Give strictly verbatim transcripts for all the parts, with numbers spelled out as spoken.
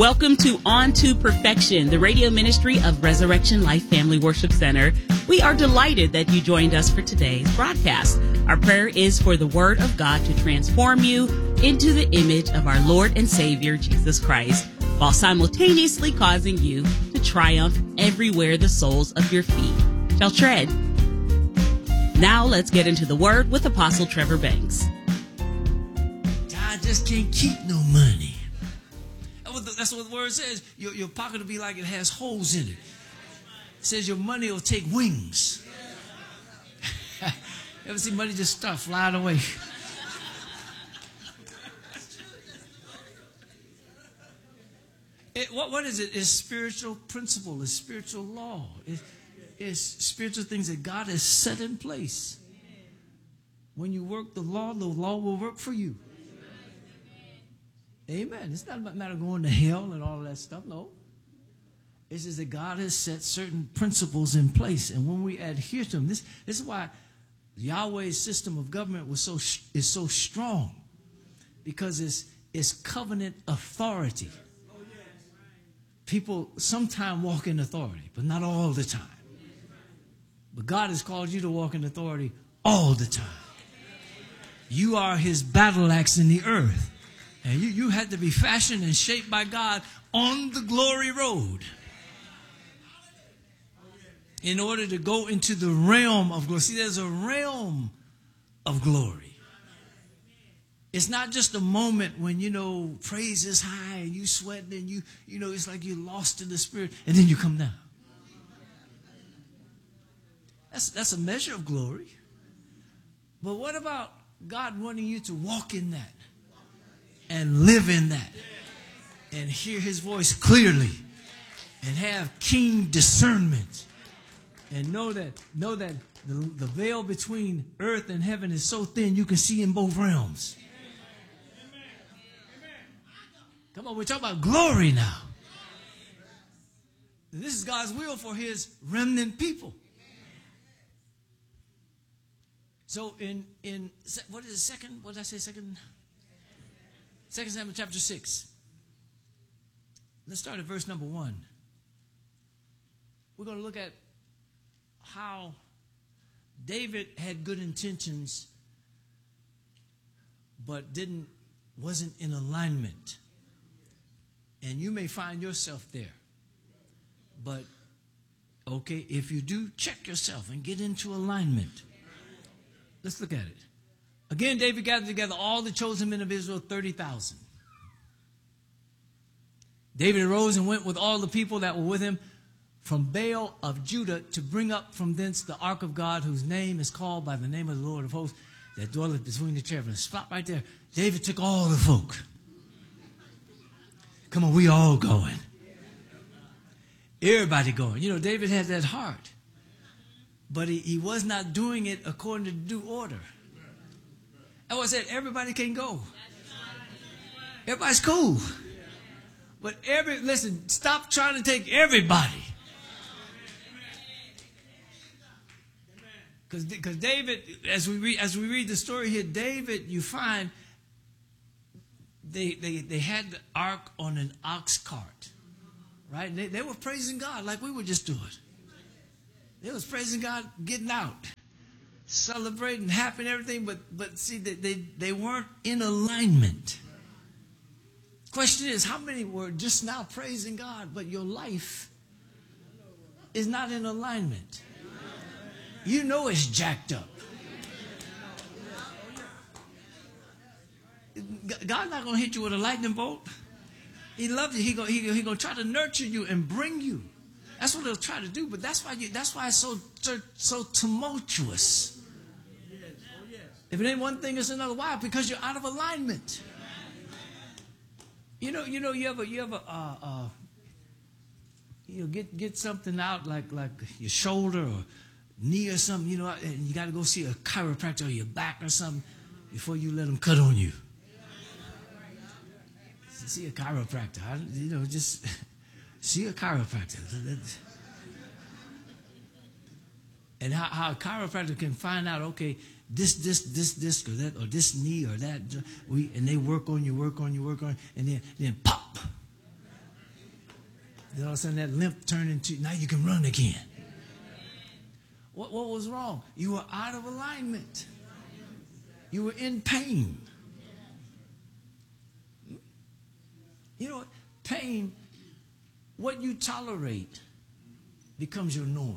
Welcome to On to Perfection, the radio ministry of Resurrection Life Family Worship Center. We are delighted that you joined us for today's broadcast. Our prayer is for the Word of God to transform you into the image of our Lord and Savior, Jesus Christ, while simultaneously causing you to triumph everywhere the soles of your feet shall tread. Now let's get into the Word with Apostle Trevor Banks. I just can't keep no money. That's what the word says. Your, your pocket will be like it has holes in it. It says your money will take wings. Ever see money just start flying away? It, what, what is it? It's spiritual principle. It's spiritual law. It, it's spiritual things that God has set in place. When you work the law, the law will work for you. Amen. It's not a matter of going to hell and all of that stuff. No. It's just that God has set certain principles in place. And when we adhere to them, this, this is why Yahweh's system of government was so is so strong. Because it's, it's covenant authority. People sometimes walk in authority, but not all the time. But God has called you to walk in authority all the time. You are his battle axe in the earth. And you, you had to be fashioned and shaped by God on the glory road in order to go into the realm of glory. See, there's a realm of glory. It's not just a moment when, you know, praise is high and you sweat and you, you know, it's like you're lost in the spirit and then you come down. That's, that's a measure of glory. But what about God wanting you to walk in that? And live in that. And hear his voice clearly. And have keen discernment. And know that know that the, the veil between earth and heaven is so thin you can see in both realms. Come on, we're talking about glory now. This is God's will for his remnant people. So in, in what is the second, what did I say, second? Second Samuel chapter six. Let's start at verse number one. We're going to look at how David had good intentions, but didn't wasn't in alignment. And you may find yourself there. But okay, if you do, check yourself and get into alignment. Let's look at it. Again, David gathered together all the chosen men of Israel, thirty thousand. David arose and went with all the people that were with him from Baal of Judah to bring up from thence the ark of God, whose name is called by the name of the Lord of hosts, that dwelleth between the cherubims. Stop right there. David took all the folk. Come on, we all going. Everybody going. You know, David had that heart. But he, he was not doing it according to due order. I was said everybody can go. Everybody's cool. But every listen, stop trying to take everybody. Because because David, as we read as we read the story here, David, you find they they, they had the ark on an ox cart. Right? They, they were praising God like we were just doing. They was praising God getting out. Celebrating, happy and everything, but but see, they, they, they weren't in alignment. Question is, how many were just now praising God, but your life is not in alignment? You know it's jacked up. God's not going to hit you with a lightning bolt. He loves you. He going he, he to try to nurture you and bring you. That's what he'll try to do, but that's why you, that's why it's so, so, so tumultuous. If it ain't one thing, it's another. Why? Because you're out of alignment. You know, you know, you ever, you ever, uh, uh, you know, get get something out like like your shoulder or knee or something. You know, and you got to go see a chiropractor or your back or something before you let them cut on you. See a chiropractor. I, you know, just see a chiropractor. And how, how a chiropractor can find out, okay, this, this, this, this, or that, or this knee, or that. We, and they work on you, work on you, work on you, and then, then pop. Then all of a sudden that limp turned into, now you can run again. What, what was wrong? You were out of alignment. You were in pain. You know what? Pain, what you tolerate becomes your norm.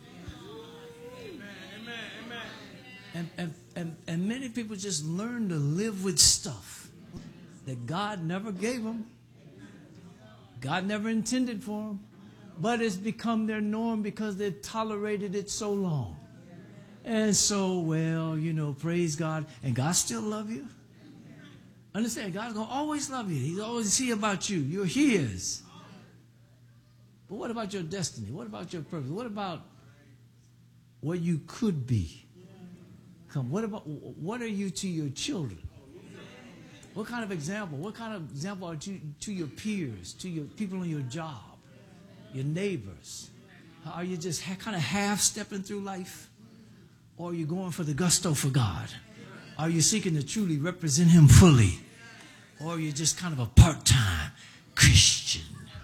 And, and, and, and many people just learn to live with stuff that God never gave them. God never intended for them. But it's become their norm because they've tolerated it so long. And so, well, you know, praise God. And God still love you. Understand, God's going to always love you. He's always see about you. You're His. But what about your destiny? What about your purpose? What about what you could be? Come, what about, what are you to your children? What kind of example? What kind of example are you to your peers, to your people on your job, your neighbors? Are you just ha- kind of half stepping through life? Or are you going for the gusto for God? Are you seeking to truly represent Him fully? Or are you just kind of a part-time Christian?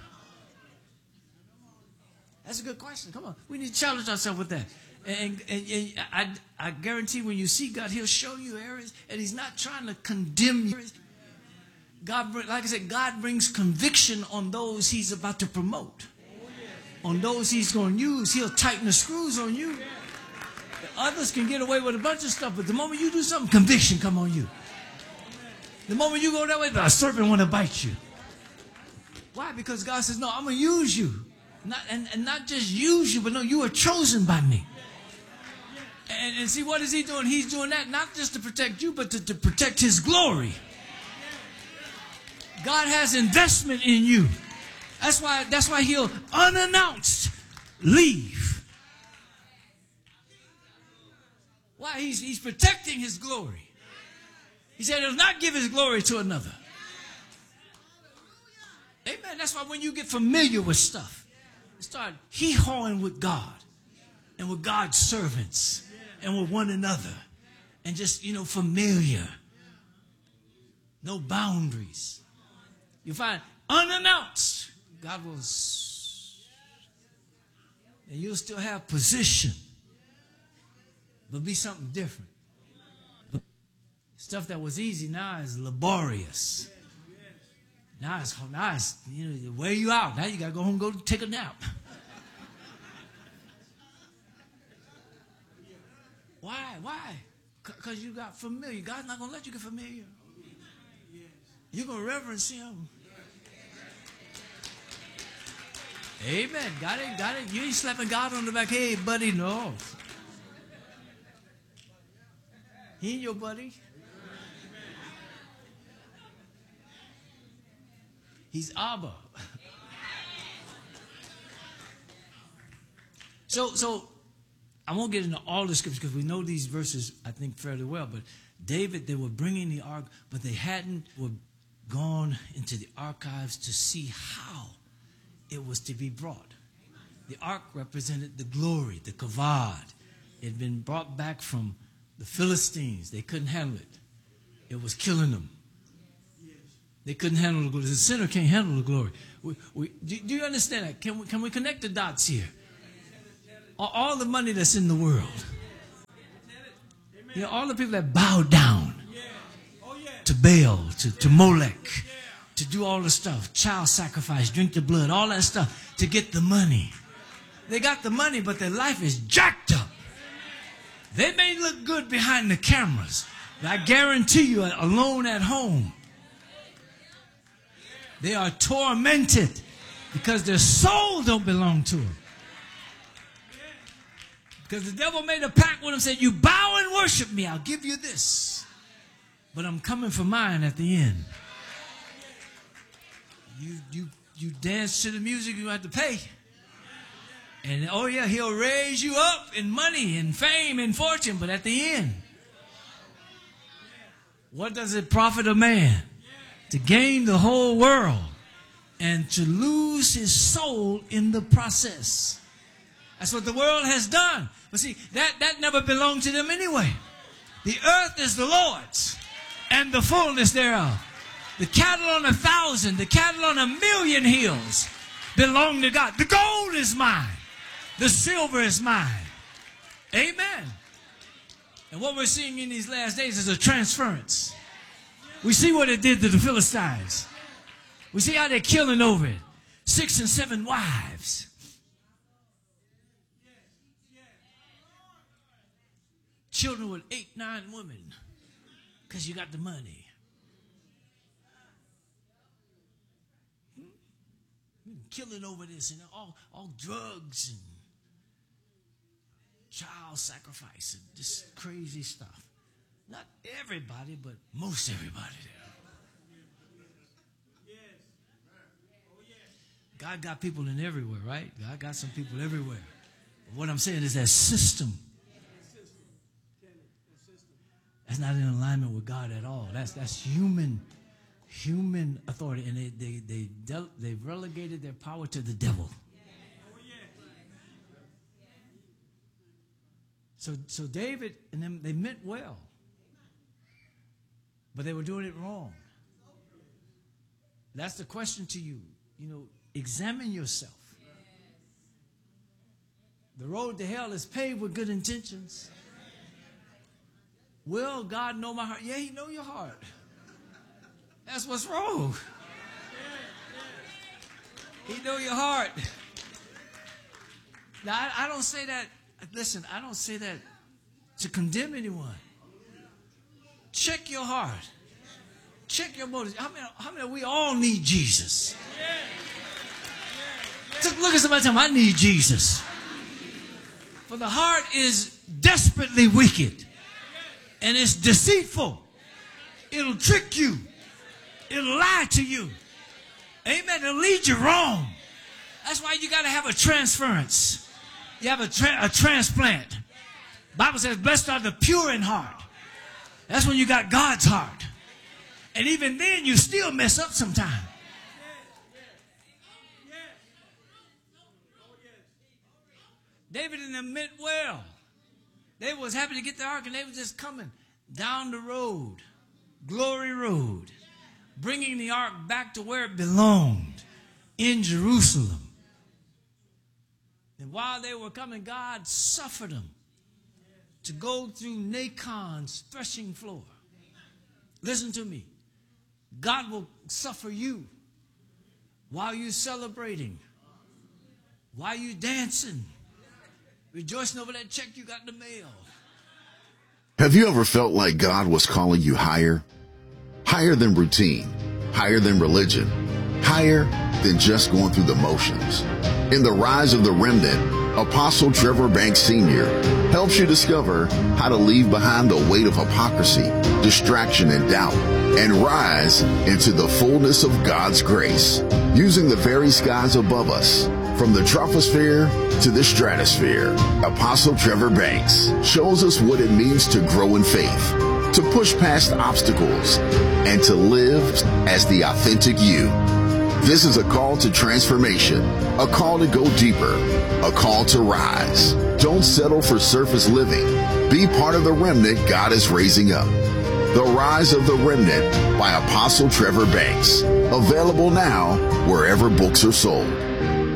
That's a good question. Come on. We need to challenge ourselves with that. And, and, and I, I guarantee when you see God, He'll show you areas, and He's not trying to condemn you. God, like I said, God brings conviction on those He's about to promote. On those He's going to use, He'll tighten the screws on you. Others can get away with a bunch of stuff, but the moment you do something, conviction come on you. The moment you go that way, a serpent want to bite you. Why? Because God says, no, I'm going to use you. Not, and, and not just use you, but no, you are chosen by me. And, and see, what is He doing? He's doing that not just to protect you, but to, to protect His glory. God has investment in you. That's why, that's why He'll unannounced leave. Why? He's, he's protecting His glory. He said He'll not give His glory to another. Amen. That's why when you get familiar with stuff, you start hee-hawing with God and with God's servants and with one another and just, you know, familiar. No boundaries. You find unannounced, God will, and you'll still have position, but be something different. Stuff that was easy now is laborious. Now it's, now it's, you know, wear you out. Now you got to go home and go take a nap. Why? Why? Because you got familiar. God's not going to let you get familiar. You're going to reverence Him. Amen. Got it? Got it? You ain't slapping God on the back. Hey, buddy, no. He ain't your buddy. He's Abba. So, so I won't get into all the scriptures because we know these verses, I think, fairly well. But David, they were bringing the ark, but they hadn't were gone into the archives to see how it was to be brought. The ark represented the glory, the kavod. It had been brought back from the Philistines. They couldn't handle it. It was killing them. They couldn't handle the glory. The sinner can't handle the glory. We, we, do, do you understand that? Can we, can we connect the dots here? All, all the money that's in the world. You know, all the people that bow down to Baal, to, to Molech, to do all the stuff, child sacrifice, drink the blood, all that stuff, to get the money. They got the money, but their life is jacked up. They may look good behind the cameras, but I guarantee you, alone at home, they are tormented because their soul don't belong to them. Because the devil made a pact with them, said, you bow and worship me, I'll give you this. But I'm coming for mine at the end. You, you, you dance to the music, you have to pay. And oh yeah, He'll raise you up in money and fame and fortune, but at the end, what does it profit a man to gain the whole world and to lose his soul in the process? That's what the world has done. But see, that, that never belonged to them anyway. The earth is the Lord's and the fullness thereof. The cattle on a thousand, the cattle on a million hills. belong to God. The gold is mine. The silver is mine. Amen. And what we're seeing in these last days is a transference. We see what it did to the Philistines. We see how they're killing over it. Six and seven wives. Children with eight, nine women. Because you got the money. Killing over this and all, all drugs and child sacrifice and this crazy stuff. Not everybody, but most everybody there. God got people in everywhere, right? God got some people everywhere. But what I'm saying is that system. That's not in alignment with God at all. That's that's human, human authority, and they they they del- they've relegated their power to the devil. So so David and them, they meant well, but they were doing it wrong. That's the question to you. You know, examine yourself. The road to hell is paved with good intentions. Will God know my heart? Yeah, he know your heart. That's what's wrong. He know your heart. Now, I, I don't say that, listen, I don't say that to condemn anyone. Check your heart. Check your motives. How many, how many, we all need Jesus. Just look at somebody and tell them, I need Jesus. For the heart is desperately wicked. And it's deceitful. It'll trick you. It'll lie to you. Amen. It'll lead you wrong. That's why you got to have a transference. You have a, tra- a transplant. The Bible says, blessed are the pure in heart. That's when you got God's heart. And even then, you still mess up sometime. David and them meant well. They was happy to get the ark, and they were just coming down the road, Glory Road, bringing the ark back to where it belonged, in Jerusalem. And while they were coming, God suffered them to go through Nacon's threshing floor. Listen to me. God will suffer you while you're celebrating, while you're dancing, rejoicing over that check you got in the mail. Have you ever felt like God was calling you higher? Higher than routine, higher than religion, higher than just going through the motions. In The Rise of the Remnant, Apostle Trevor Banks Senior helps you discover how to leave behind the weight of hypocrisy, distraction, and doubt, and rise into the fullness of God's grace, using the very skies above us. From the troposphere to the stratosphere, Apostle Trevor Banks shows us what it means to grow in faith, to push past obstacles, and to live as the authentic you. This is a call to transformation, a call to go deeper, a call to rise. Don't settle for surface living. Be part of the remnant God is raising up. The Rise of the Remnant by Apostle Trevor Banks. Available now wherever books are sold.